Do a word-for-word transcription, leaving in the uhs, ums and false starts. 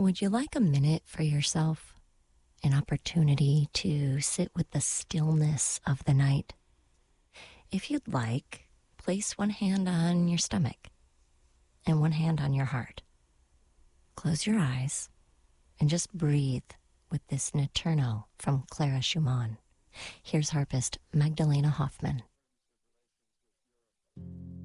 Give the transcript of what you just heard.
Would you like a minute for yourself? An opportunity to sit with the stillness of the night? If you'd like, place one hand on your stomach and one hand on your heart. Close your eyes and just breathe with this Notturno from Clara Schumann. Here's harpist Magdalena Hoffman.